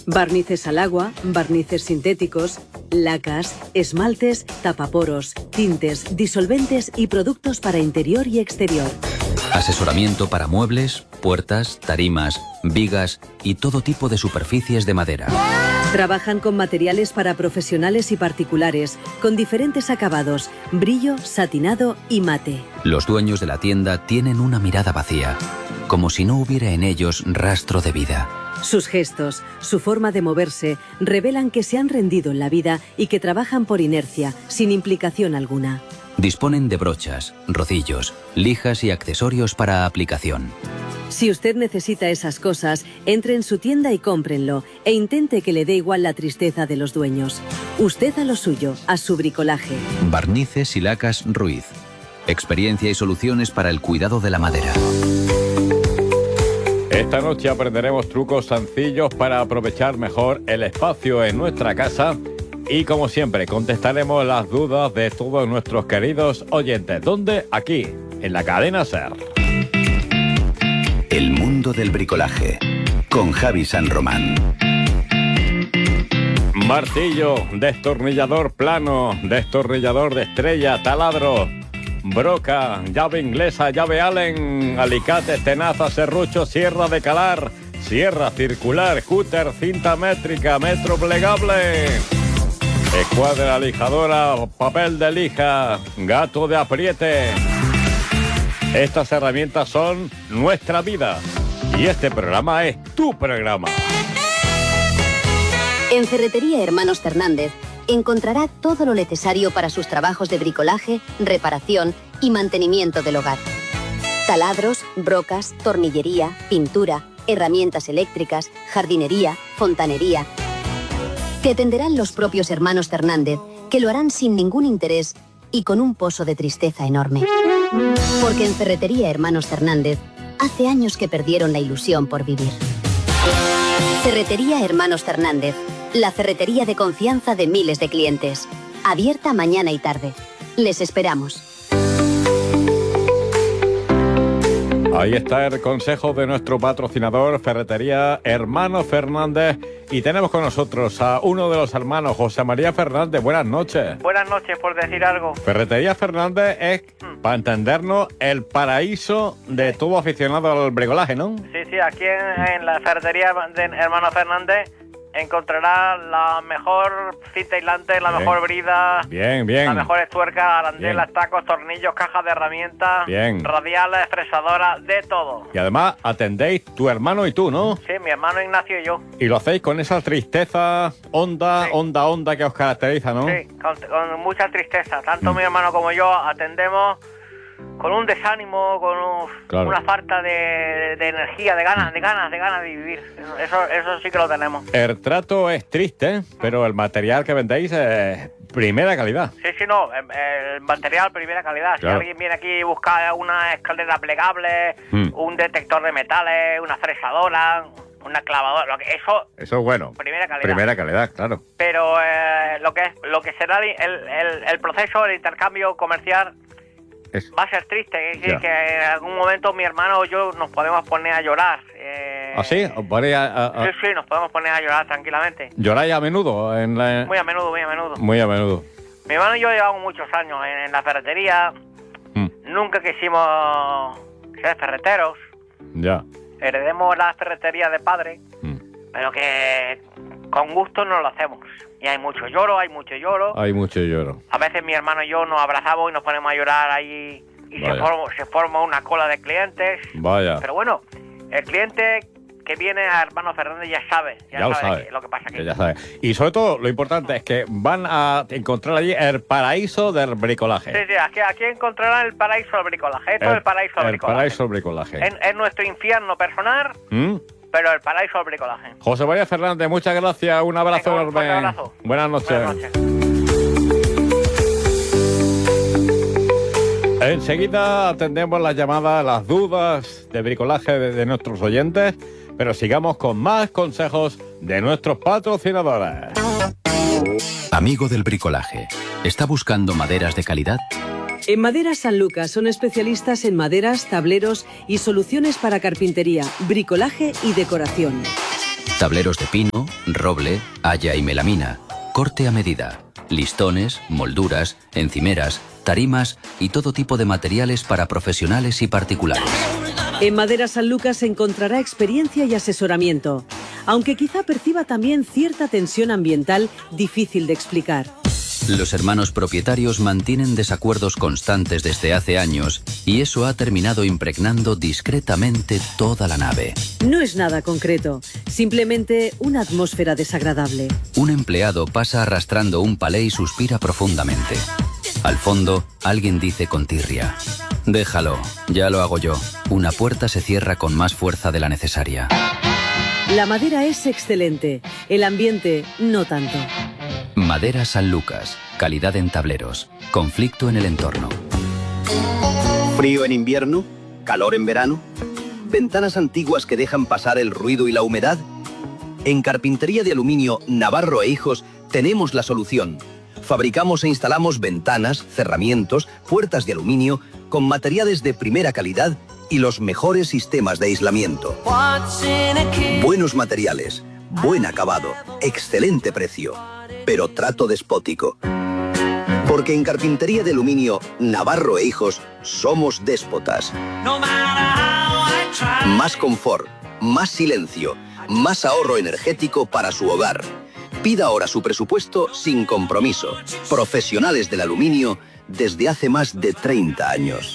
Barnices al agua, barnices sintéticos, lacas, esmaltes, tapaporos, tintes, disolventes y productos para interior y exterior. Asesoramiento para muebles, puertas, tarimas, vigas y todo tipo de superficies de madera. Trabajan con materiales para profesionales y particulares, con diferentes acabados, brillo, satinado y mate. Los dueños de la tienda tienen una mirada vacía, como si no hubiera en ellos rastro de vida. Sus gestos, su forma de moverse, revelan que se han rendido en la vida y que trabajan por inercia, sin implicación alguna. Disponen de brochas, rocillos, lijas y accesorios para aplicación. Si usted necesita esas cosas, entre en su tienda y cómprenlo e intente que le dé igual la tristeza de los dueños. Usted a lo suyo, a su bricolaje. Barnices y lacas Ruiz. Experiencia y soluciones para el cuidado de la madera. Esta noche aprenderemos trucos sencillos para aprovechar mejor el espacio en nuestra casa y, como siempre, contestaremos las dudas de todos nuestros queridos oyentes. ¿Dónde? Aquí, en la cadena SER. El mundo del bricolaje, con Javi San Román. Martillo, destornillador plano, destornillador de estrella, taladro, broca, llave inglesa, llave Allen, alicates, tenazas, serrucho, sierra de calar, sierra circular, cúter, cinta métrica, metro plegable, escuadra lijadora, papel de lija, gato de apriete. Estas herramientas son nuestra vida y este programa es tu programa. En Ferretería Hermanos Fernández encontrará todo lo necesario para sus trabajos de bricolaje, reparación y mantenimiento del hogar. Taladros, brocas, tornillería, pintura, herramientas eléctricas, jardinería, fontanería. Te atenderán los propios hermanos Fernández, que lo harán sin ningún interés y con un pozo de tristeza enorme. Porque en Ferretería Hermanos Fernández hace años que perdieron la ilusión por vivir. Ferretería Hermanos Fernández, la ferretería de confianza de miles de clientes. Abierta mañana y tarde. Les esperamos. Ahí está el consejo de nuestro patrocinador, Ferretería Hermanos Fernández. Y tenemos con nosotros a uno de los hermanos, José María Fernández. Buenas noches. Buenas noches, por decir algo. Ferretería Fernández es, para entendernos, el paraíso de todo aficionado al bricolaje, ¿no? Sí, aquí en la Ferretería de Hermanos Fernández encontrará la mejor cinta aislante, la mejor brida, bien, las mejores tuercas, arandelas, tacos, tornillos, cajas de herramientas, radiales, fresadoras, de todo. Y además atendéis tu hermano y tú, ¿no? Sí, mi hermano Ignacio y yo. Y lo hacéis con esa tristeza honda que os caracteriza, ¿no? Sí, con mucha tristeza. Tanto mi hermano como yo atendemos con un desánimo, con una falta de energía, de ganas de vivir. Eso sí que lo tenemos. El trato es triste, pero el material que vendéis es primera calidad. Sí, no, el material primera calidad. Si alguien viene aquí y busca una escalera plegable, un detector de metales, una fresadora, una clavadora, eso es bueno. Primera calidad. Primera calidad, claro. Pero lo que será el proceso, el intercambio comercial, va a ser triste, que en algún momento mi hermano o yo nos podemos poner a llorar. ¿Ah, sí? Sí, nos podemos poner a llorar tranquilamente. ¿Lloráis a menudo? Muy a menudo. Muy a menudo. Mi hermano y yo llevamos muchos años en la ferretería. Nunca quisimos ser ferreteros. Ya. Heredemos la ferretería de padre, pero que con gusto no lo hacemos. Y hay mucho lloro. A veces mi hermano y yo nos abrazamos y nos ponemos a llorar ahí y se forma una cola de clientes. Vaya. Pero bueno, el cliente que viene a Hermano Fernández ya sabe lo que pasa aquí. Ya sabe. Y sobre todo, lo importante es que van a encontrar allí el paraíso del bricolaje. Sí, aquí encontrarán el paraíso del bricolaje. Esto es el paraíso del bricolaje. El paraíso del bricolaje. Es nuestro infierno personal. Pero el paraíso del bricolaje. José María Fernández, muchas gracias. Un abrazo enorme. Un abrazo. Buenas noches. Enseguida atendemos las llamadas, las dudas de bricolaje de nuestros oyentes, pero sigamos con más consejos de nuestros patrocinadores. Amigo del bricolaje, ¿está buscando maderas de calidad? En Maderas San Lucas son especialistas en maderas, tableros y soluciones para carpintería, bricolaje y decoración. Tableros de pino, roble, haya y melamina. Corte a medida. Listones, molduras, encimeras, tarimas y todo tipo de materiales para profesionales y particulares. En Maderas San Lucas encontrará experiencia y asesoramiento, aunque quizá perciba también cierta tensión ambiental difícil de explicar. Los hermanos propietarios mantienen desacuerdos constantes desde hace años y eso ha terminado impregnando discretamente toda la nave. No es nada concreto, simplemente una atmósfera desagradable. Un empleado pasa arrastrando un palé y suspira profundamente. Al fondo, alguien dice con tirria: déjalo, ya lo hago yo. Una puerta se cierra con más fuerza de la necesaria. La madera es excelente, el ambiente no tanto. Maderas San Lucas, calidad en tableros, conflicto en el entorno. ¿Frío en invierno? ¿Calor en verano? ¿Ventanas antiguas que dejan pasar el ruido y la humedad? En Carpintería de Aluminio Navarro e Hijos tenemos la solución. Fabricamos e instalamos ventanas, cerramientos, puertas de aluminio con materiales de primera calidad y los mejores sistemas de aislamiento. Buenos materiales, buen acabado, excelente precio, pero trato despótico. Porque en Carpintería de Aluminio Navarro e Hijos somos déspotas. Más confort, más silencio, más ahorro energético para su hogar. Pida ahora su presupuesto sin compromiso. Profesionales del aluminio desde hace más de 30 años.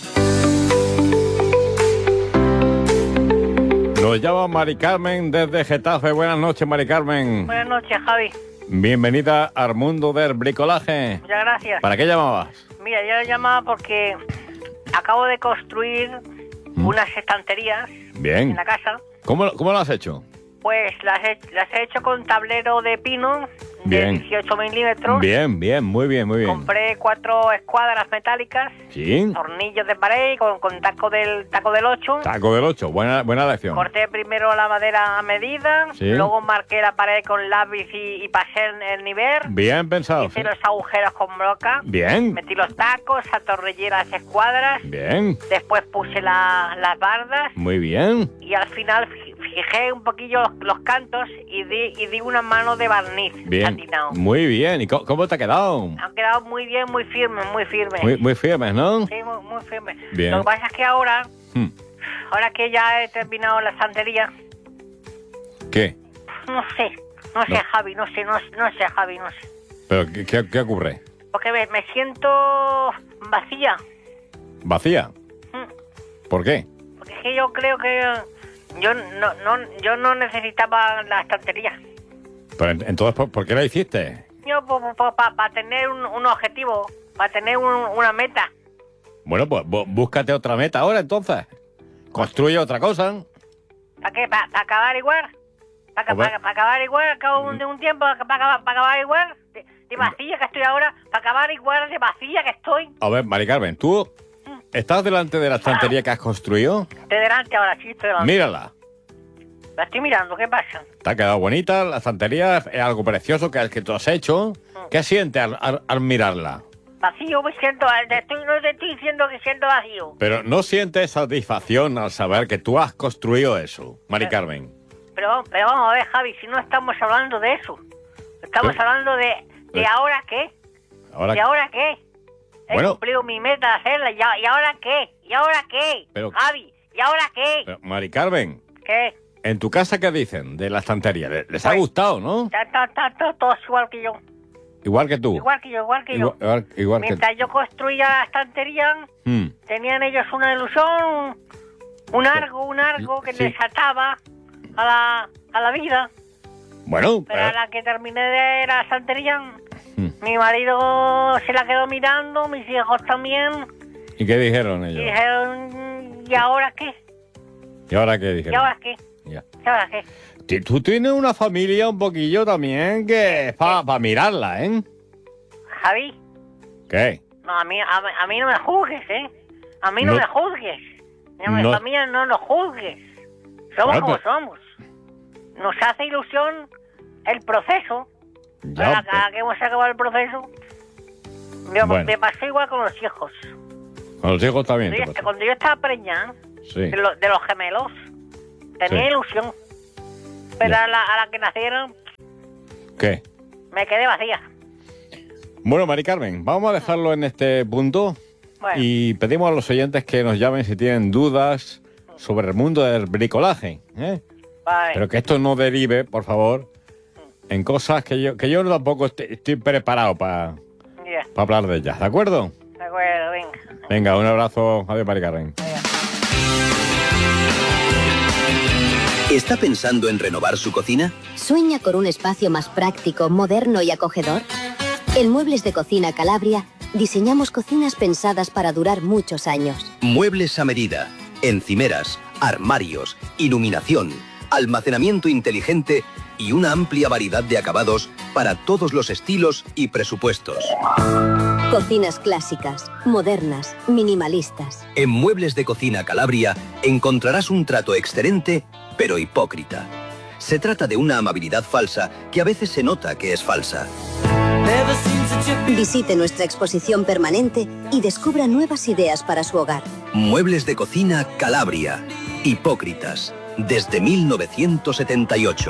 Nos llama Mari Carmen desde Getafe. Buenas noches, Mari Carmen. Buenas noches, Javi. Bienvenida al mundo del bricolaje. Muchas gracias. ¿Para qué llamabas? Mira, yo llamaba porque acabo de construir unas estanterías Bien. en la casa. ¿Cómo lo has hecho? Pues las he hecho con tablero de pino de Bien. 18 milímetros. Bien, muy bien. Compré 4 escuadras metálicas, Sí. tornillos de pared con taco del 8. Taco del 8, buena lección. Corté primero la madera a medida, Sí. luego marqué la pared con lápiz y pasé el nivel. Bien pensado. Hice Sí. los agujeros con broca. Bien. Metí los tacos, atornillé las escuadras. Bien. Después puse las bardas Muy bien. y al final fijé un poquillo los cantos y di una mano de barniz Bien. satinado. Muy bien. ¿Y cómo te ha quedado? Han quedado muy bien, muy firmes, muy firmes. Muy firmes, ¿no? Sí, muy firmes. Bien. Lo que pasa es que ahora Hmm. que ya he terminado la estantería, ¿Qué? no sé, Javi, no sé. ¿Pero qué ocurre? Porque me siento vacía. ¿Vacía? ¿Por qué? Porque es que yo creo que yo no necesitaba la estantería. Pero entonces, ¿por qué la hiciste? Yo para tener un objetivo, para tener una meta. Bueno, pues búscate otra meta ahora, entonces. Construye otra cosa. ¿Para qué? ¿Para acabar igual? ¿Para acabar igual al cabo de un tiempo? ¿Para acabar igual? De vacía que estoy ahora, para acabar igual de vacía que estoy. A ver, Mari Carmen, ¿tú estás delante de la estantería que has construido? Estoy delante ahora, sí, estoy delante. Mírala. La estoy mirando, ¿qué pasa? Te ha quedado bonita, la estantería es algo precioso que tú has hecho. ¿Qué sientes al mirarla? Vacío me siento, no te estoy diciendo que siento vacío. Pero ¿no sientes satisfacción al saber que tú has construido eso, Mari Carmen? Pero vamos a ver, Javi, si no estamos hablando de eso. Estamos hablando de ahora qué. ¿De ahora qué? He cumplido mi meta de hacerla, ¿y ahora qué? ¿Y ahora qué? Pero, Javi, ¿y ahora qué? Pero, Mari Carmen. ¿Qué? ¿En tu casa qué dicen de la estantería? Les ha gustado, ¿no? Está todos igual que yo. Igual que tú. Igual que yo. Igual Mientras yo construía la estantería, tenían ellos una ilusión, un argo que les ataba a la vida. Bueno, pero a la que terminé de la estantería, mi marido se la quedó mirando, mis hijos también. ¿Y qué dijeron ellos? Y dijeron, ¿y ahora qué? ¿Y ahora qué dijeron? ¿Y ahora qué? Ya. ¿Y ahora qué? Tú tienes una familia un poquillo también que es para mirarla, ¿eh? Javi. ¿Qué? No, a mí no me juzgues, ¿eh? A mí no me juzgues. A mi familia no nos juzgues. Somos como somos. Nos hace ilusión el proceso. Ya, a que hemos acabado el proceso. Me pasó igual con los hijos. Con los hijos también. Cuando yo estaba preñada, sí, de los gemelos, tenía ilusión. Pero a la que nacieron... ¿Qué? Me quedé vacía. Bueno, Mari Carmen, vamos a dejarlo en este punto. Bueno. Y pedimos a los oyentes que nos llamen si tienen dudas sobre el mundo del bricolaje, ¿eh? Vale. Pero que esto no derive, por favor, en cosas que yo tampoco estoy preparado para hablar de ellas, ¿de acuerdo? De acuerdo, venga. Venga, un abrazo. Adiós, Mari Carmen. ¿Está pensando en renovar su cocina? ¿Sueña con un espacio más práctico, moderno y acogedor? En Muebles de Cocina Calabria diseñamos cocinas pensadas para durar muchos años. Muebles a medida, encimeras, armarios, iluminación, almacenamiento inteligente y una amplia variedad de acabados para todos los estilos y presupuestos. Cocinas clásicas, modernas, minimalistas. En Muebles de Cocina Calabria encontrarás un trato excelente, pero hipócrita. Se trata de una amabilidad falsa que a veces se nota que es falsa. Visite nuestra exposición permanente y descubra nuevas ideas para su hogar. Muebles de Cocina Calabria. Hipócritas. Desde 1978.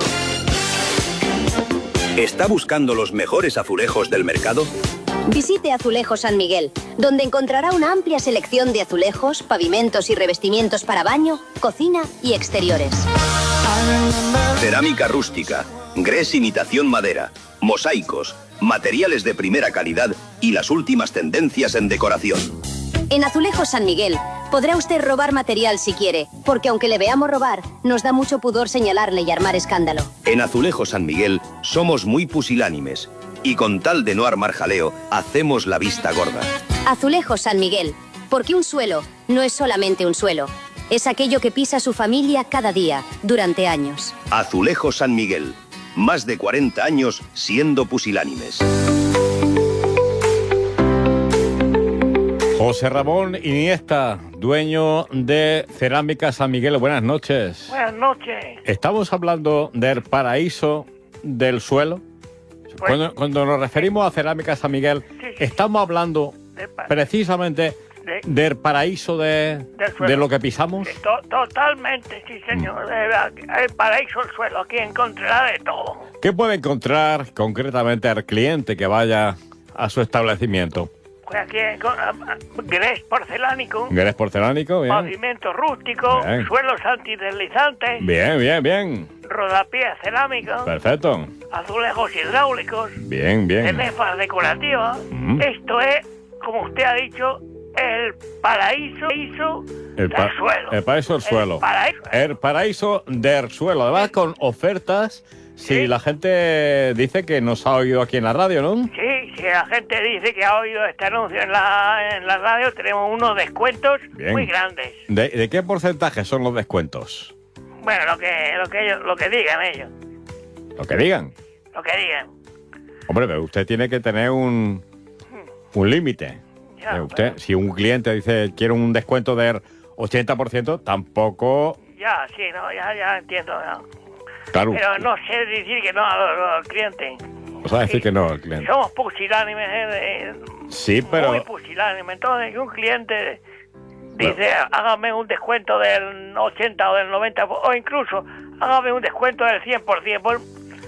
¿Está buscando los mejores azulejos del mercado? Visite Azulejos San Miguel, donde encontrará una amplia selección de azulejos, pavimentos y revestimientos para baño, cocina y exteriores. Cerámica rústica, grés imitación madera, mosaicos, materiales de primera calidad y las últimas tendencias en decoración. En Azulejos San Miguel podrá usted robar material si quiere, porque aunque le veamos robar, nos da mucho pudor señalarle y armar escándalo. En Azulejos San Miguel somos muy pusilánimes y con tal de no armar jaleo, hacemos la vista gorda. Azulejos San Miguel, porque un suelo no es solamente un suelo, es aquello que pisa su familia cada día, durante años. Azulejos San Miguel, más de 40 años siendo pusilánimes. José Ramón Iniesta, dueño de Cerámica San Miguel. Buenas noches. Buenas noches. Estamos hablando del paraíso del suelo. Pues, cuando nos referimos a Cerámica San Miguel, estamos hablando precisamente del paraíso de lo que pisamos. Sí, totalmente, sí, señor. El paraíso del suelo. Aquí encontrará de todo. ¿Qué puede encontrar concretamente al cliente que vaya a su establecimiento? Pues aquí grés porcelánico. Grés porcelánico, bien. Pavimento rústico, bien. Suelos antideslizantes. Bien, bien, bien. Rodapiés cerámicos. Perfecto. Azulejos hidráulicos. Bien, bien. Cenefas decorativas. Esto es, como usted ha dicho, el paraíso del suelo. El paraíso del suelo. El paraíso del suelo. Además, con ofertas. Si la gente dice que nos ha oído aquí en la radio, ¿no? Sí, si la gente dice que ha oído este anuncio en la radio, tenemos unos descuentos muy grandes. ¿De qué porcentaje son los descuentos? Bueno, lo que digan ellos. ¿Lo que digan? Lo que digan. Hombre, pero usted tiene que tener un límite. Si un cliente dice quiero un descuento del 80%, tampoco... Ya, sí, no, ya entiendo, ya. Claro. Pero no sé decir que no al cliente. O sea, decir que no al cliente. Somos pusilánimes, sí, pero... Muy pusilánimes. Entonces, si un cliente dice, hágame un descuento del 80 o del 90, o incluso, hágame un descuento del 100%, pues,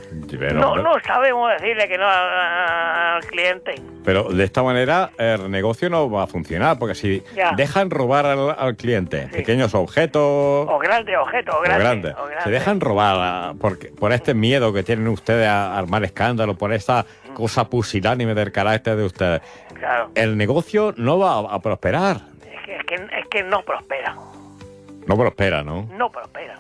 no sabemos decirle que no al cliente. Pero de esta manera el negocio no va a funcionar, porque si dejan robar al cliente pequeños objetos... O grandes objetos, se dejan robar por este miedo que tienen ustedes a armar escándalo, por esta cosa pusilánime del carácter de ustedes. Claro. El negocio no va a prosperar. Es que no prospera. No prospera, ¿no? No prospera.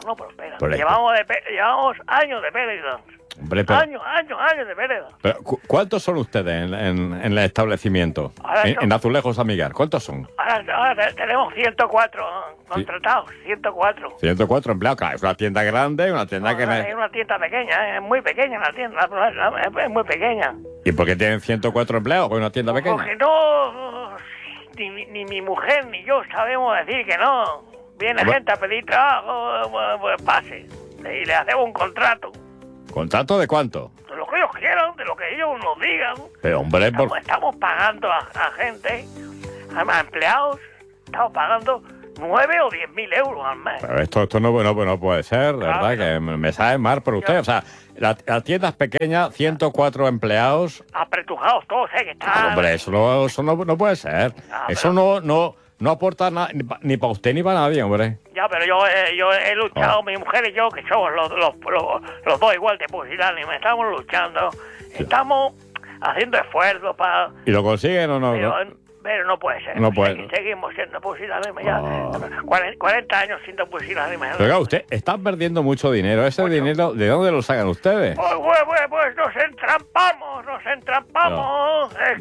Llevamos años de pérdida. Hombre, pero, años de pérdida. Pero, ¿cuántos son ustedes en el establecimiento? En Azulejos San Miguel, ¿cuántos son? Ahora tenemos 104 contratados, 104. 104 empleados, claro, es una tienda grande, una tienda Es una tienda pequeña, es muy pequeña la tienda, es muy pequeña. ¿Y por qué tienen 104 empleados con una tienda pequeña? Porque no, ni mi mujer ni yo sabemos decir que no. Viene gente a pedir trabajo, pues pase, y le hacemos un contrato. ¿Contrato de cuánto? De lo que ellos quieran, de lo que ellos nos digan. Pero hombre, estamos pagando a gente, a empleados, estamos pagando 9 o 10.000 euros al mes. Pero esto no puede ser, claro, ¿verdad? Que me sabe mal por usted. O sea, la tienda es pequeña, 104 empleados. Apretujados todos, que están... Hombre, eso no puede ser. Eso no aporta nada, ni para usted ni para nadie, hombre. Ya, pero yo he luchado, mi mujer y yo, que somos los dos igual de pusilánimes, estamos luchando, estamos haciendo esfuerzos para... ¿Y lo consiguen o no? Pero no puede ser. No puede. Seguimos siendo pusilánimes ya. 40 años siendo pusilánimes. Pero usted está perdiendo mucho dinero. ¿Ese dinero de dónde lo sacan ustedes? Pues nos entrampamos. No. El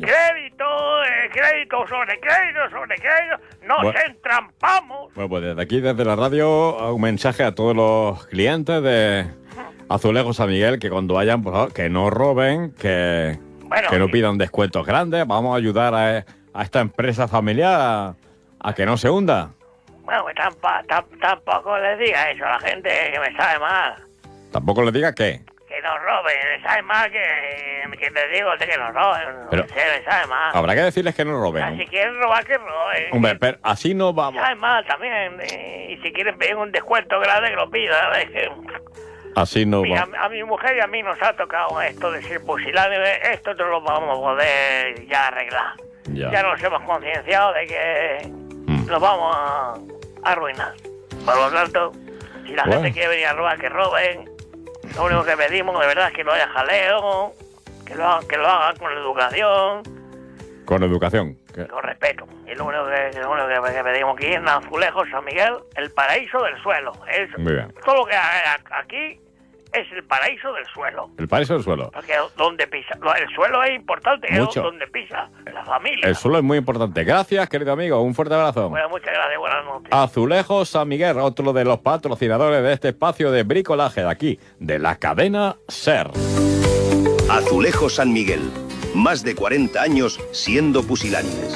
crédito sobre crédito. Nos entrampamos. Bueno, pues desde aquí, desde la radio, un mensaje a todos los clientes de Azulejos San Miguel, que cuando vayan, por favor, que no roben, que no pidan descuentos grandes. Vamos a ayudar a esta empresa familiar a que no se hunda. Bueno, pues tampoco les diga eso a la gente, que me sabe mal. ¿Tampoco les diga qué? Que no roben, me sabe mal que les digo de que no roben. Pero no sé, me sabe mal. Habrá que decirles que no roben. Si quieren robar, que roben. Hombre, pero así no vamos. Me sabe mal también. Y si quieren pedir un descuento grande, que lo pidan. Así no va. A mi mujer y a mí nos ha tocado esto de ser pusilánimes. Esto no lo vamos a poder ya arreglar. Ya nos hemos concienciado de que nos vamos a arruinar. Por lo tanto, si la gente quiere venir a robar, que roben. Lo único que pedimos de verdad es que no haya jaleo, que lo hagan con educación. Con educación. Con respeto. Y lo único que pedimos aquí en Azulejos San Miguel, el paraíso del suelo. Muy bien. Todo lo que hay aquí es el paraíso del suelo. El paraíso del suelo. Porque donde pisa, el suelo es importante, mucho. Es donde pisa la familia. El suelo es muy importante. Gracias, querido amigo. Un fuerte abrazo. Bueno, muchas gracias. Buenas noches. Azulejos San Miguel, otro de los patrocinadores de este espacio de bricolaje de aquí, de la cadena SER. Azulejos San Miguel. Más de 40 años siendo pusilánimes.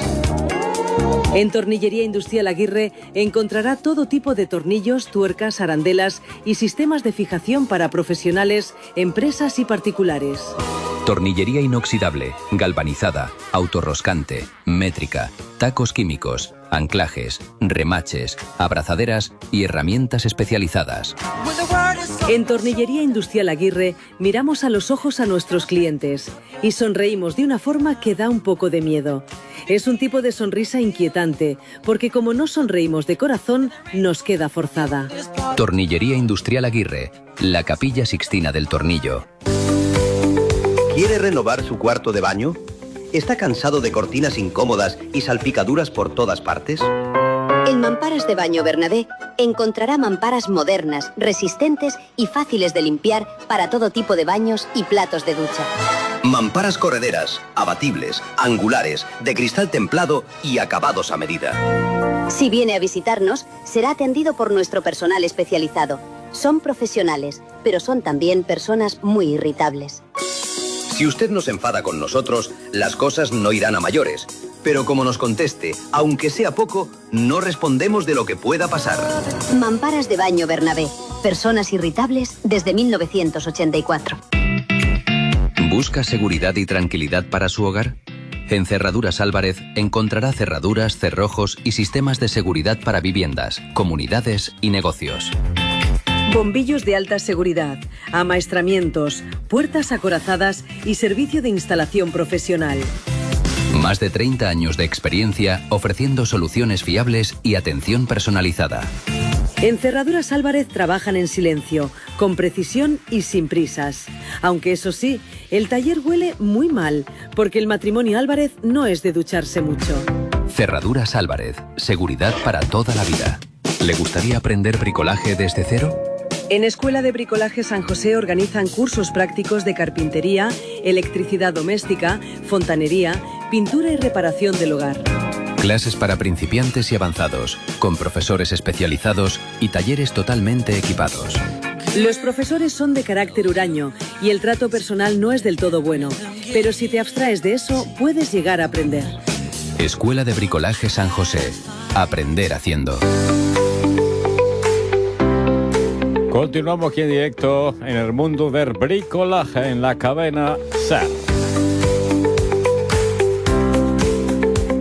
En Tornillería Industrial Aguirre encontrará todo tipo de tornillos, tuercas, arandelas y sistemas de fijación para profesionales, empresas y particulares. Tornillería inoxidable, galvanizada, autorroscante, métrica, tacos químicos, anclajes, remaches, abrazaderas y herramientas especializadas. En Tornillería Industrial Aguirre miramos a los ojos a nuestros clientes y sonreímos de una forma que da un poco de miedo. Es un tipo de sonrisa inquietante, porque como no sonreímos de corazón, nos queda forzada. Tornillería Industrial Aguirre, la Capilla Sixtina del Tornillo. ¿Quiere renovar su cuarto de baño? ¿Está cansado de cortinas incómodas y salpicaduras por todas partes? En Mamparas de Baño Bernabé encontrará mamparas modernas, resistentes y fáciles de limpiar para todo tipo de baños y platos de ducha. Mamparas correderas, abatibles, angulares, de cristal templado y acabados a medida. Si viene a visitarnos, será atendido por nuestro personal especializado. Son profesionales, pero son también personas muy irritables. Si usted nos enfada con nosotros, las cosas no irán a mayores. Pero como nos conteste, aunque sea poco, no respondemos de lo que pueda pasar. Mamparas de Baño Bernabé. Personas irritables desde 1984. ¿Busca seguridad y tranquilidad para su hogar? En Cerraduras Álvarez encontrará cerraduras, cerrojos y sistemas de seguridad para viviendas, comunidades y negocios. Bombillos de alta seguridad, amaestramientos, puertas acorazadas y servicio de instalación profesional. Más de 30 años de experiencia ofreciendo soluciones fiables y atención personalizada. En Cerraduras Álvarez trabajan en silencio, con precisión y sin prisas. Aunque eso sí, el taller huele muy mal, porque el matrimonio Álvarez no es de ducharse mucho. Cerraduras Álvarez, seguridad para toda la vida. ¿Le gustaría aprender bricolaje desde cero? En Escuela de Bricolaje San José organizan cursos prácticos de carpintería, electricidad doméstica, fontanería, pintura y reparación del hogar. Clases para principiantes y avanzados, con profesores especializados y talleres totalmente equipados. Los profesores son de carácter huraño y el trato personal no es del todo bueno, pero si te abstraes de eso, puedes llegar a aprender. Escuela de Bricolaje San José. Aprender haciendo. Continuamos aquí en directo en el mundo del bricolaje en la cadena SER.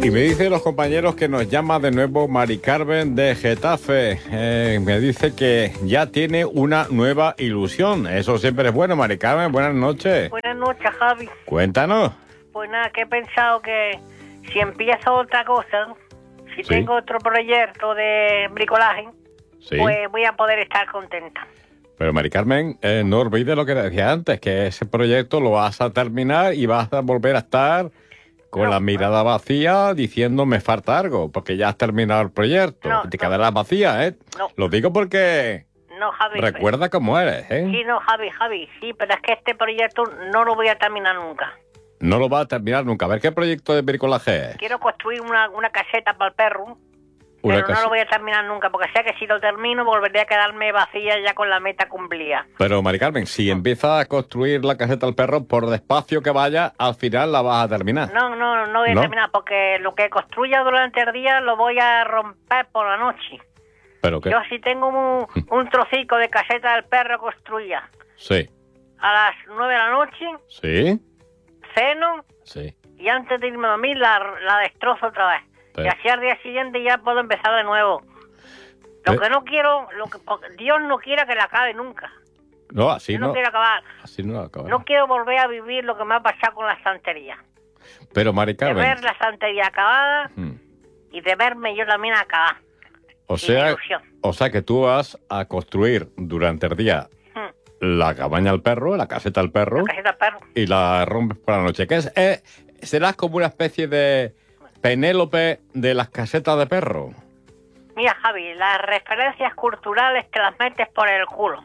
Y me dicen los compañeros que nos llama de nuevo Mari Carmen de Getafe. Me dice que ya tiene una nueva ilusión. Eso siempre es bueno, Mari Carmen. Buenas noches. Buenas noches, Javi. Cuéntanos. Pues nada, que he pensado que si empiezo otra cosa, si tengo otro proyecto de bricolaje, pues voy a poder estar contenta. Pero, Mari Carmen, no olvides lo que decía antes, que ese proyecto lo vas a terminar y vas a volver a estar con la mirada vacía diciendo me falta algo, porque ya has terminado el proyecto. Te quedarás vacía, ¿eh? Lo digo porque... No, Javi. Recuerda cómo eres, ¿eh? Sí, no, Javi, sí, pero es que este proyecto no lo voy a terminar nunca. No lo vas a terminar nunca. A ver, ¿qué proyecto de bricolaje es? Quiero construir una caseta para el perro, pero no lo voy a terminar nunca, porque sé que si lo termino volveré a quedarme vacía ya con la meta cumplida. Pero, Mari Carmen, si empiezas a construir la caseta al perro, por despacio que vaya, al final la vas a terminar. No voy a terminar, porque lo que construya durante el día lo voy a romper por la noche. ¿Pero qué? Yo si tengo un trocico de caseta del perro construida. Sí. A las 9 de la noche. Sí. Ceno. Sí. Y antes de irme a dormir la destrozo otra vez. Y así al día siguiente ya puedo empezar de nuevo. Lo que no quiero, Dios no quiera que la acabe nunca. No, así no quiero acabar. Así no la acabar. No quiero volver a vivir lo que me ha pasado con la estantería. Pero, Mari Carmen, de ver la estantería acabada y de verme yo también acabar. O sea que tú vas a construir durante el día la cabaña al perro, la caseta al perro. La caseta al perro. Y la rompes por la noche. ¿Qué es? ¿Serás como una especie de Penélope de las casetas de perro? Mira, Javi, las referencias culturales te las metes por el culo.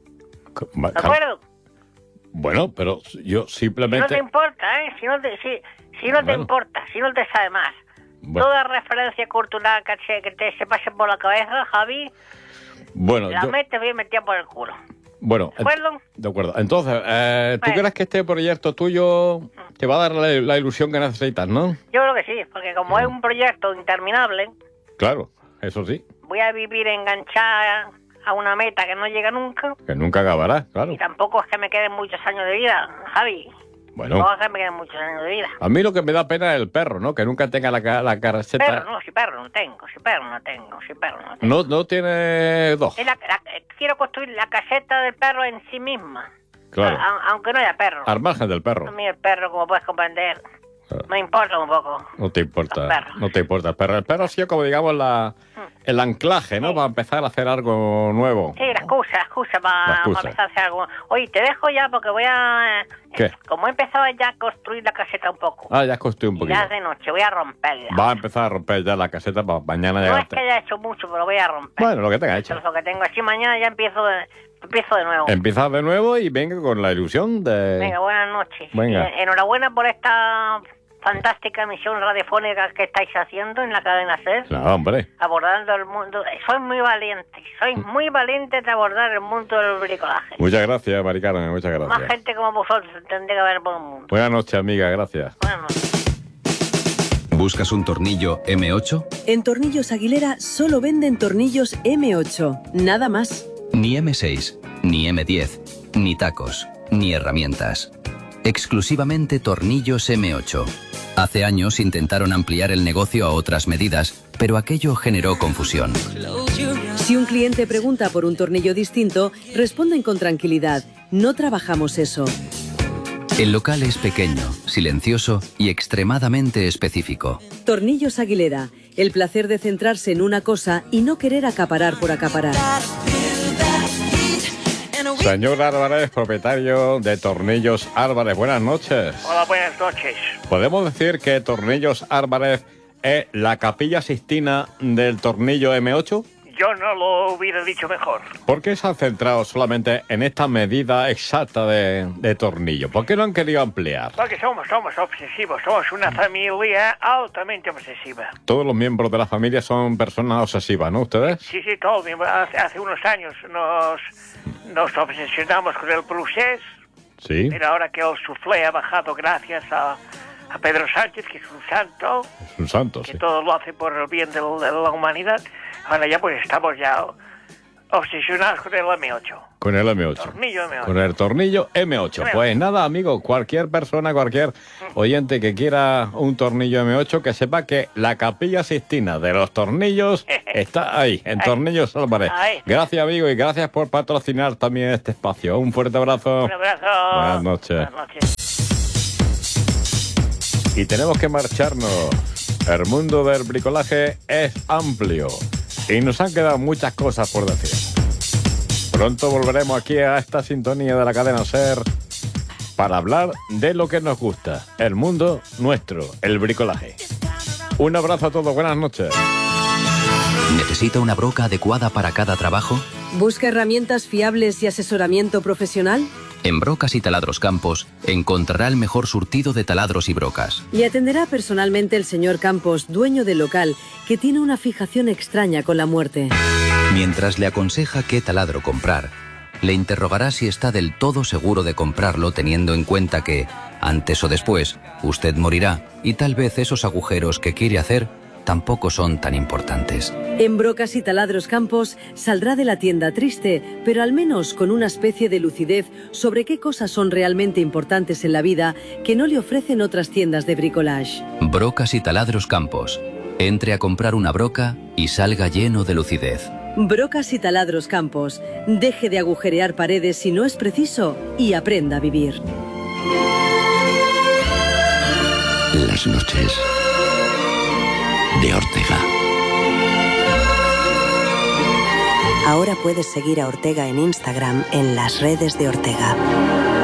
¿De acuerdo? Bueno, pero yo simplemente... Si no te importa, ¿eh? Si no te importa, si no te sabe más. Bueno. Toda referencia cultural que te se pase por la cabeza, Javi, la metes bien metida por el culo. Bueno, ¿de acuerdo? De acuerdo. Entonces, ¿tú crees que este proyecto tuyo te va a dar la ilusión que necesitas, no? Yo creo que sí, porque como es un proyecto interminable... Claro, eso sí. Voy a vivir enganchada a una meta que no llega nunca. Que nunca acabará, claro. Y tampoco es que me queden muchos años de vida, Javi. Bueno. No es que me queden muchos años de vida. A mí lo que me da pena es el perro, ¿no? Que nunca tenga la caseta... Si perro no tengo. No tiene dos. Quiero construir la caseta del perro en sí misma. Claro. Aunque no haya perro. Al margen del perro. A mí el perro, como puedes comprender, me importa un poco. No te importa. No te importa el perro. El perro ha sido como, digamos, el anclaje, ¿no? Para empezar a hacer algo nuevo. Sí, la excusa para empezar a hacer algo. Oye, te dejo ya porque voy a... ¿Qué? Como he empezado ya a construir la caseta un poco. Ya has construido un poquito. Ya es de noche, voy a romperla. Va a empezar a romper ya la caseta para mañana ya. No es que haya hecho mucho, pero voy a romper. Bueno, lo que tenga hecho. Lo que tengo así, mañana ya empiezo de nuevo. Empiezas de nuevo y venga con la ilusión de... Venga, buenas noches. Venga. Enhorabuena por esta fantástica emisión radiofónica que estáis haciendo en la cadena SER. No, hombre. Abordando el mundo. Sois muy valientes de abordar el mundo del bricolaje. Muchas gracias, Mari Carmen, muchas gracias. Más gente como vosotros tendría que haber por el mundo. Buenas noches, amiga, gracias. Buenas noches. ¿Buscas un tornillo M8? En Tornillos Aguilera solo venden tornillos M8, nada más. Ni M6, ni M10, ni tacos, ni herramientas. Exclusivamente tornillos M8. Hace años intentaron ampliar el negocio a otras medidas, pero aquello generó confusión. Si un cliente pregunta por un tornillo distinto, responden con tranquilidad. No trabajamos eso. El local es pequeño, silencioso y extremadamente específico. Tornillos Aguilera. El placer de centrarse en una cosa y no querer acaparar por acaparar. Señor Álvarez, propietario de Tornillos Álvarez, buenas noches. Hola, buenas noches. ¿Podemos decir que Tornillos Álvarez es la Capilla Sixtina del tornillo M8? Yo no lo hubiera dicho mejor. ¿Por qué se han centrado solamente en esta medida exacta de tornillo? ¿Por qué no han querido ampliar? Porque somos obsesivos, somos una familia altamente obsesiva. Todos los miembros de la familia son personas obsesivas, ¿no ustedes? Sí, todos. Hace unos años nos obsesionamos con el procés. Sí. Pero ahora que el soufflé ha bajado gracias a Pedro Sánchez, que es un santo. Es un santo, que sí. todo lo hace por el bien de la humanidad. Ahora ya pues estamos ya Obsesionados con el M8. Con el M8. Tornillo M8. Con el tornillo M8. Pues nada, amigo, cualquier persona, cualquier oyente que quiera un tornillo M8, que sepa que la Capilla Sixtina de los tornillos está ahí, en Tornillos Álvarez. Gracias, amigo, y gracias por patrocinar también este espacio. Un fuerte abrazo. Un abrazo. Buenas noches. Buenas noches. Y tenemos que marcharnos. El mundo del bricolaje es amplio y nos han quedado muchas cosas por decir. Pronto volveremos aquí a esta sintonía de la cadena SER para hablar de lo que nos gusta, el mundo nuestro, el bricolaje. Un abrazo a todos, buenas noches. ¿Necesita una broca adecuada para cada trabajo? ¿Busca herramientas fiables y asesoramiento profesional? En Brocas y Taladros Campos encontrará el mejor surtido de taladros y brocas. Y atenderá personalmente el señor Campos, dueño del local, que tiene una fijación extraña con la muerte. Mientras le aconseja qué taladro comprar, le interrogará si está del todo seguro de comprarlo, teniendo en cuenta que, antes o después, usted morirá y tal vez esos agujeros que quiere hacer tampoco son tan importantes. En Brocas y Taladros Campos saldrá de la tienda triste, pero al menos con una especie de lucidez sobre qué cosas son realmente importantes en la vida que no le ofrecen otras tiendas de bricolage. Brocas y Taladros Campos. Entre a comprar una broca y salga lleno de lucidez. Brocas y Taladros Campos. Deje de agujerear paredes si no es preciso y aprenda a vivir. Las noches de Ortega. Ahora puedes seguir a Ortega en Instagram en las redes de Ortega.